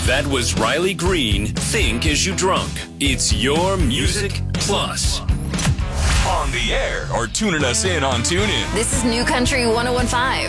That was Riley Green, Think As You Drunk. It's your Music Plus. On the air or tuning us in on TuneIn. This is New Country 1015.